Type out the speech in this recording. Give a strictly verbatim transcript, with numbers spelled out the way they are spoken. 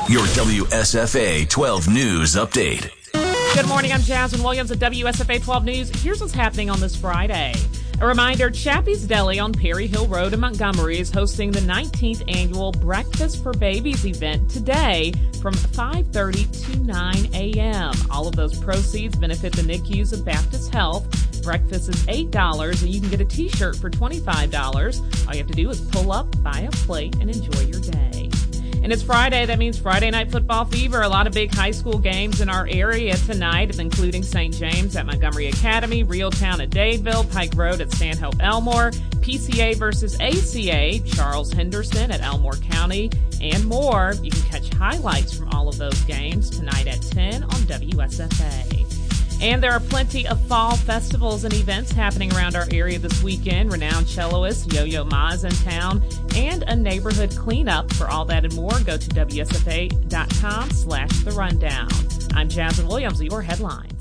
Your W S F A twelve News Update. Good morning, I'm Jasmine Williams at W S F A twelve News. Here's what's happening on this Friday. A reminder, Chappie's Deli on Perry Hill Road in Montgomery is hosting the nineteenth annual Breakfast for Babies event today from five thirty to nine a.m. All of those proceeds benefit the N I C Us of Baptist Health. Breakfast is eight dollars and you can get a t-shirt for twenty-five dollars. All you have to do is pull up, buy a plate, and enjoy your day. And it's Friday. That means Friday Night Football Fever. A lot of big high school games in our area tonight, including Saint James at Montgomery Academy, Reeltown at Dadeville, Pike Road at Stanhope Elmore, P C A versus A C A, Charles Henderson at Elmore County, and more. You can catch highlights from all of those games tonight at ten on W S F A. And there are plenty of fall festivals and events happening around our area this weekend. Renowned celloist Yo-Yo Ma's in town and a neighborhood cleanup. For all that and more, go to W S F A dot com slash the rundown. I'm Jasmine Williams, your headlines.